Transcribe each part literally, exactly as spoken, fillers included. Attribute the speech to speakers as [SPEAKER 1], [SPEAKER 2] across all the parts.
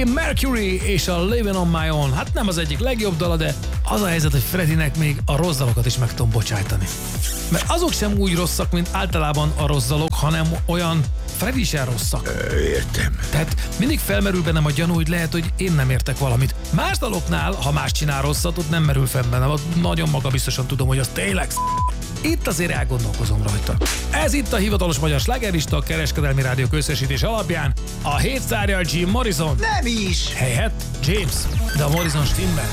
[SPEAKER 1] Freddie Mercury és a Living on My Own. Hát nem az egyik legjobb dala, de az a helyzet, hogy Freddynek még a rossz dalokat is meg tudom bocsájtani. Mert azok sem úgy rosszak, mint általában a rossz dalok, hanem olyan Freddy sem rosszak.
[SPEAKER 2] Ö, értem.
[SPEAKER 1] Tehát mindig felmerül bennem a gyanú, hogy lehet, hogy én nem értek valamit. Más daloknál, ha más csinál rosszat, ott nem merül fel bennem. Ott nagyon magabiztosan tudom, hogy az tényleg sz***. Itt azért elgondolkozom rajta. Ez itt a hivatalos magyar slágerlista, a Kereskedelmi Rádió összesítés alapján. A hét sztárja Jim Morrison.
[SPEAKER 2] Nem is!
[SPEAKER 1] Helyett James, de a Morrison stimmel.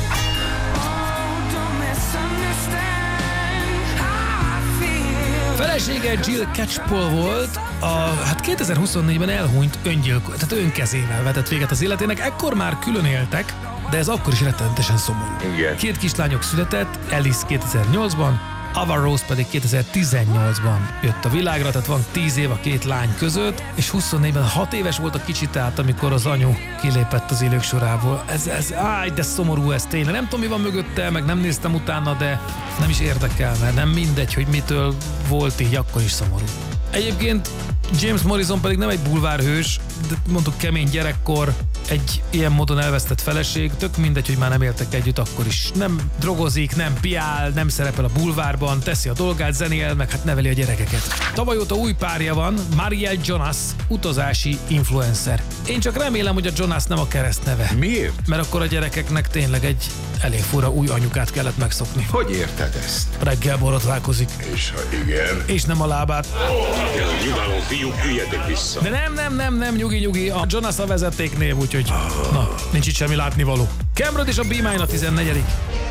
[SPEAKER 1] Felesége Jill Catchpole volt, a, hát kétezer-huszonnégyben elhunyt öngyilkos, tehát önkezével vetett véget az életének, ekkor már külön éltek, de ez akkor is rettenetesen szomorú.
[SPEAKER 2] Igen.
[SPEAKER 1] Két kislányok született, Alice kétezer-nyolcban, Ava Rose pedig kétezer-tizennyolcban jött a világra, tehát van tíz év a két lány között, és huszonnégyben hat éves volt a kicsi, tehát amikor az anyu kilépett az élők sorából. Ez, ez, áj, de szomorú ez tényleg. Nem tudom, mi van mögötte, meg nem néztem utána, de nem is érdekel, mert nem mindegy, hogy mitől volt így, akkor is szomorú. Egyébként James Morrison pedig nem egy bulvárhős, de mondtuk kemény gyerekkor, egy ilyen módon elvesztett feleség, tök mindegy, hogy már nem éltek együtt, akkor is nem drogozik, nem piál, nem szerepel a bulvárban, teszi a dolgát, zenél, meg hát neveli a gyerekeket. Tavaly óta új párja van, Marielle Jonas, utazási influencer. Én csak remélem, hogy a Jonas nem a keresztneve.
[SPEAKER 2] Miért?
[SPEAKER 1] Mert akkor a gyerekeknek tényleg egy elég fura új anyukát kellett megszokni.
[SPEAKER 2] Hogy érted ezt?
[SPEAKER 1] Reggel borotválkozik.
[SPEAKER 2] És ha igen...
[SPEAKER 1] És nem a lábát.
[SPEAKER 3] Nyugalom, fiúk, üljetek vissza.
[SPEAKER 1] De nem, nem, nem, nem, nyugi, nyugi. A Jonas a vezetéknév, úgyhogy na, nincs itt semmi látnivaló. Cameron és a Be Mine a tizennegyedik